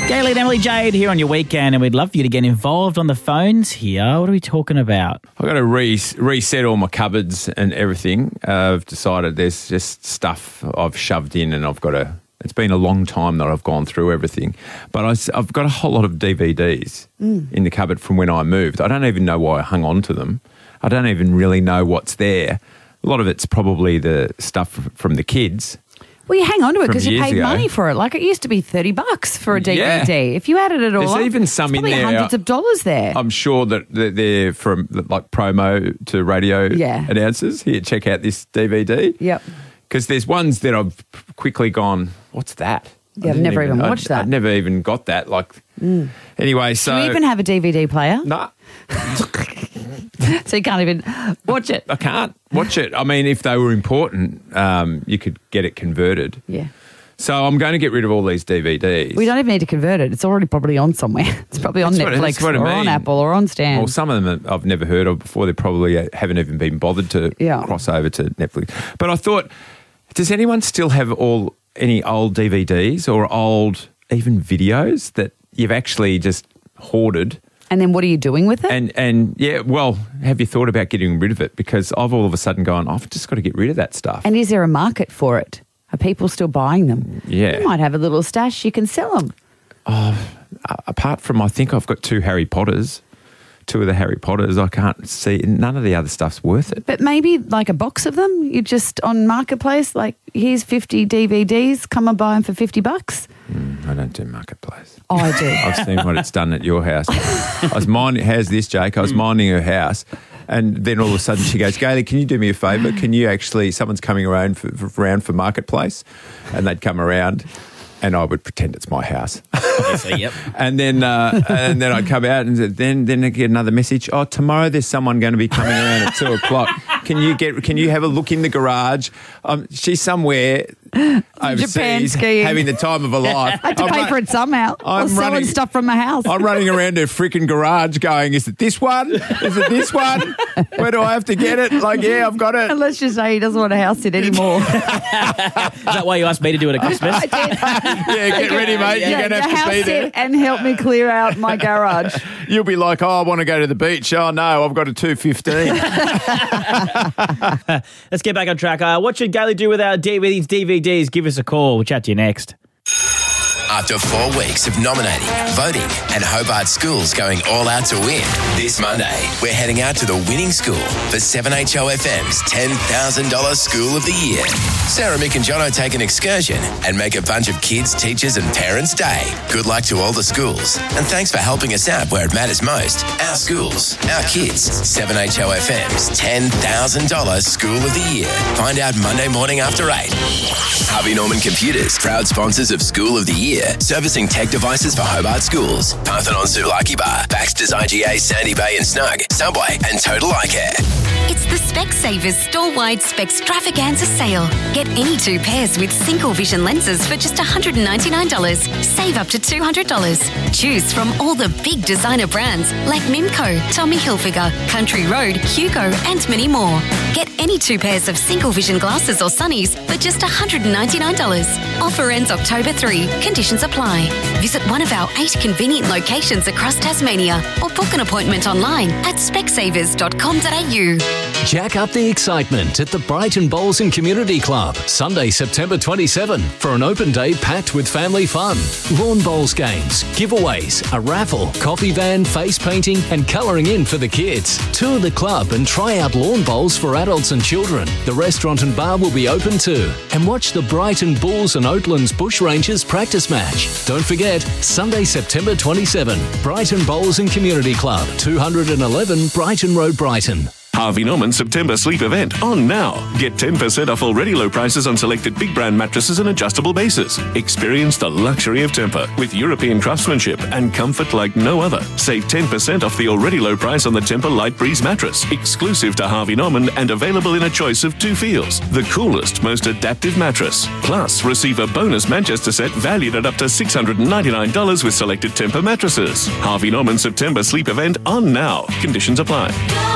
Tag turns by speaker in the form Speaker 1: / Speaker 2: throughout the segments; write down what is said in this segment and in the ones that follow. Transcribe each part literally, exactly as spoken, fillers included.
Speaker 1: Gayley and Emily Jade here on your weekend, and we'd love for you to get involved on the phones here. What are we talking about?
Speaker 2: I've got to re- reset all my cupboards and everything. Uh, I've decided there's just stuff I've shoved in, and I've got to... It's been a long time that I've gone through everything. But I, I've got a whole lot of D V Ds mm. in the cupboard from when I moved. I don't even know why I hung on to them. I don't even really know what's there. A lot of it's probably the stuff from the kids.
Speaker 3: Well, you hang on to it because you paid
Speaker 2: ago.
Speaker 3: money for it. Like, it used to be thirty bucks for a D V D.
Speaker 2: Yeah.
Speaker 3: If you added it all
Speaker 2: There's
Speaker 3: up,
Speaker 2: even some
Speaker 3: it's
Speaker 2: in
Speaker 3: probably
Speaker 2: there.
Speaker 3: hundreds of dollars there.
Speaker 2: I'm sure that they're from like promo to radio
Speaker 3: Yeah.
Speaker 2: announcers. Here, check out this D V D.
Speaker 3: Yep.
Speaker 2: Because there's ones that I've quickly gone, what's that?
Speaker 3: Yeah, I've never even watched
Speaker 2: I'd,
Speaker 3: that.
Speaker 2: I've never even got that. Like,
Speaker 3: Mm.
Speaker 2: anyway, so...
Speaker 3: Do you even have a D V D player?
Speaker 2: No.
Speaker 3: So you can't even watch it?
Speaker 2: I can't watch it. I mean, if they were important, um, you could get it converted.
Speaker 3: Yeah.
Speaker 2: So I'm going to get rid of all these D V Ds.
Speaker 3: We don't even need to convert it. It's already probably on somewhere. It's probably on
Speaker 2: That's what-
Speaker 3: Netflix
Speaker 2: that's what I
Speaker 3: or on
Speaker 2: mean.
Speaker 3: Apple or on Stan.
Speaker 2: Well, some of them I've never heard of before. They probably haven't even been bothered to
Speaker 3: Yeah.
Speaker 2: cross over to Netflix. But I thought, does anyone still have all any old D V Ds or old even videos that you've actually just hoarded?
Speaker 3: And then what are you doing with it?
Speaker 2: And, and yeah, well, have you thought about getting rid of it? Because I've all of a sudden gone, I've just got to get rid of that stuff.
Speaker 3: And is there a market for it? Are people still buying them?
Speaker 2: Yeah.
Speaker 3: You might have a little stash. You can sell them.
Speaker 2: Oh, apart from, I think I've got two Harry Potters, two of the Harry Potters. I can't see, none of the other stuff's worth it.
Speaker 3: But maybe like a box of them, you just on Marketplace, like here's fifty D V Ds, come and buy them for fifty bucks.
Speaker 2: Mm, I don't do Marketplace.
Speaker 3: Oh, I do.
Speaker 2: I've seen what it's done at your house. I was minding, how's this, Jake? I was minding her house, and then all of a sudden she goes, Gayley, can you do me a favour? Can you actually, someone's coming around for, for, around for Marketplace, and they'd come around, and I would pretend it's my house.
Speaker 1: Yes, yep.
Speaker 2: And then uh, and then I'd come out, and then then I get another message. Oh, tomorrow there's someone going to be coming around at two o'clock. Can you get? Can you have a look in the garage? Um, she's somewhere overseas,
Speaker 3: skiing.
Speaker 2: having the time of her life.
Speaker 3: I had to
Speaker 2: I'm
Speaker 3: pay
Speaker 2: ru-
Speaker 3: for it somehow.
Speaker 2: I'm
Speaker 3: or selling
Speaker 2: running-
Speaker 3: stuff from my house.
Speaker 2: I'm running around her freaking garage going, is it this one? Is it this one? Where do I have to get it? Like, yeah, I've got it.
Speaker 3: And let's just say he doesn't want a house sit anymore.
Speaker 1: Is that why you asked me to do it at Christmas?
Speaker 3: I did.
Speaker 2: Yeah, get ready, mate.
Speaker 3: Yeah,
Speaker 2: You're going to
Speaker 3: the
Speaker 2: have to
Speaker 3: house
Speaker 2: be there.
Speaker 3: sit and help me clear out my garage.
Speaker 2: You'll be like, oh, I want to go to the beach. Oh, no, I've got a two fifteen.
Speaker 1: Let's get back on track. Uh, what should Gayley do with our D V Ds, D V Ds? Give us a call. We'll chat to you next.
Speaker 4: After four weeks of nominating, voting, and Hobart Schools going all out to win, this Monday, we're heading out to the winning school for seven H O F M's ten thousand dollars School of the Year. Sarah, Mick and Jono take an excursion and make a bunch of kids, teachers and parents' day. Good luck to all the schools. And thanks for helping us out where it matters most. Our schools, our kids. seven H O F M's ten thousand dollars School of the Year. Find out Monday morning after eight. Harvey Norman Computers, proud sponsors of School of the Year, servicing tech devices for Hobart Schools. Parthenon Sulaki Bar, Baxter's I G A, Sandy Bay and Snug, Subway and Total Eye Care.
Speaker 5: It's the Specsavers store-wide Specstravaganza sale. Get any two pairs with single vision lenses for just one hundred ninety-nine dollars. Save up to two hundred dollars. Choose from all the big designer brands like Mimco, Tommy Hilfiger, Country Road, Hugo and many more. Get any two pairs of single vision glasses or sunnies for just one hundred ninety-nine dollars. Offer ends October third. Conditions apply. Visit one of our eight convenient locations across Tasmania or book an appointment online at specsavers dot com dot a u.
Speaker 6: Jack up the excitement at the Brighton Bowls and Community Club, Sunday, September twenty-seventh, for an open day packed with family fun. Lawn bowls games, giveaways, a raffle, coffee van, face painting and colouring in for the kids. Tour the club and try out lawn bowls for adults and children. The restaurant and bar will be open too. And watch the Brighton Bulls and Oatlands Bushrangers practice match. Don't forget, Sunday, September twenty-seventh, Brighton Bowls and Community Club, two eleven Brighton Road, Brighton.
Speaker 7: Harvey Norman September Sleep event on now. Get ten percent off already low prices on selected big brand mattresses and adjustable bases. Experience the luxury of Tempur with European craftsmanship and comfort like no other. Save ten percent off the already low price on the Tempur Light Breeze mattress, exclusive to Harvey Norman and available in a choice of two feels. The coolest, most adaptive mattress. Plus, receive a bonus Manchester set valued at up to six hundred ninety-nine dollars with selected Tempur mattresses. Harvey Norman September Sleep event on now. Conditions apply.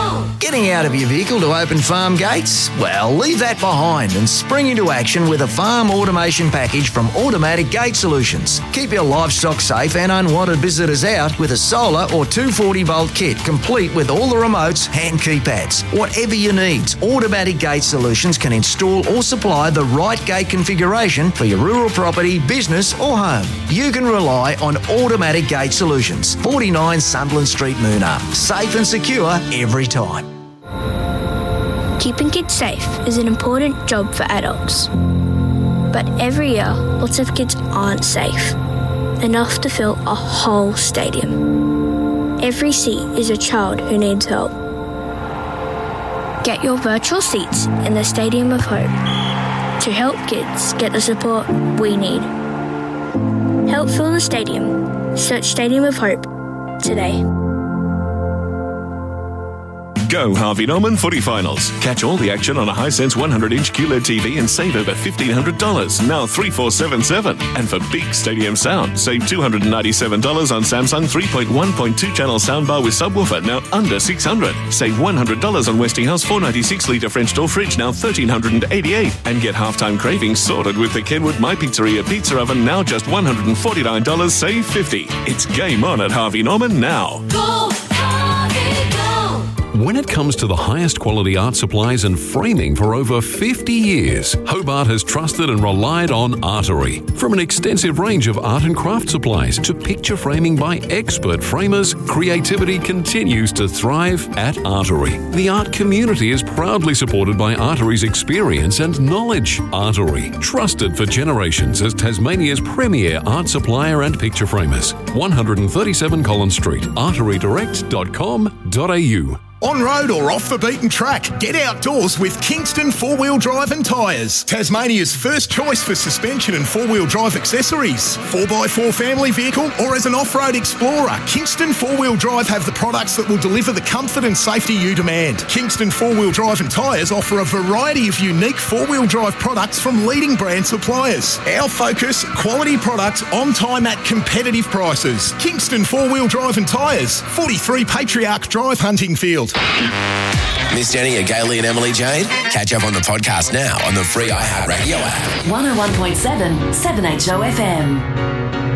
Speaker 8: Getting out of your vehicle to open farm gates? Well, leave that behind and spring into action with a farm automation package from Automatic Gate Solutions. Keep your livestock safe and unwanted visitors out with a solar or two forty volt kit complete with all the remotes and keypads. Whatever you need, Automatic Gate Solutions can install or supply the right gate configuration for your rural property, business or home. You can rely on Automatic Gate Solutions, forty-nine Sunderland Street, Moonah. Safe and secure every time.
Speaker 9: Keeping kids safe is an important job for adults. But every year, lots of kids aren't safe enough to fill a whole stadium. Every seat is a child who needs help. Get your virtual seats in the Stadium of Hope to help kids get the support we need. Help fill the stadium. Search Stadium of Hope today.
Speaker 7: Go Harvey Norman Footy Finals. Catch all the action on a Hisense one hundred inch Q L E D T V and save over fifteen hundred dollars, now three four seven seven. And for big stadium sound, save two hundred ninety-seven dollars on Samsung three point one point two channel soundbar with subwoofer, now under six hundred dollars. Save one hundred dollars on Westinghouse four ninety-six litre French door fridge, now one thousand three hundred eighty-eight dollars. And get halftime cravings sorted with the Kenwood My Pizzeria pizza oven, now just one hundred forty-nine dollars, save fifty dollars. It's game on at Harvey Norman now.
Speaker 10: Go, Harvey, go!
Speaker 11: When it comes to the highest quality art supplies and framing for over fifty years, Hobart has trusted and relied on Artery. From an extensive range of art and craft supplies to picture framing by expert framers, creativity continues to thrive at Artery. The art community is proudly supported by Artery's experience and knowledge. Artery, trusted for generations as Tasmania's premier art supplier and picture framers. one thirty-seven Collins Street, artery direct dot com dot a u.
Speaker 12: On road or off the beaten track, get outdoors with Kingston four-wheel drive and tyres. Tasmania's first choice for suspension and four-wheel drive accessories. four by four family vehicle or as an off-road explorer, Kingston four-wheel drive have the products that will deliver the comfort and safety you demand. Kingston four-wheel drive and tyres offer a variety of unique four-wheel drive products from leading brand suppliers. Our focus, quality products on time at competitive prices. Kingston four-wheel drive and tyres, forty-three Patriarch Drive, Huntingfield.
Speaker 4: Missed any of Gailey and Emily Jade? Catch up on the podcast now on the free iHeartRadio app.
Speaker 10: one oh one point seven, seven H O F M.